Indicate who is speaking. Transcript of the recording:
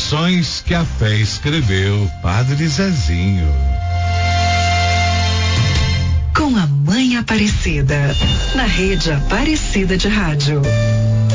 Speaker 1: Lições que a fé escreveu, Padre Zezinho.
Speaker 2: Com a Mãe Aparecida, na Rede Aparecida de Rádio.